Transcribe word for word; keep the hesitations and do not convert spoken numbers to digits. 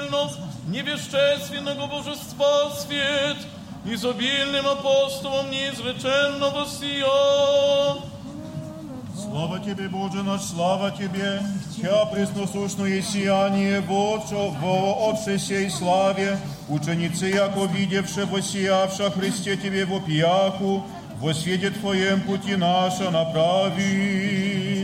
совершенно невещественного божества свет, изобильным апостолом неизвлеченного сия. Слава Тебе, Боже наш, слава Тебе, Тя пресносущное сияние Божьего во Отце сей славе, ученицы, яко видевше воссиявша Христе Тебе во пьяку, во свете Твоем пути наша направи.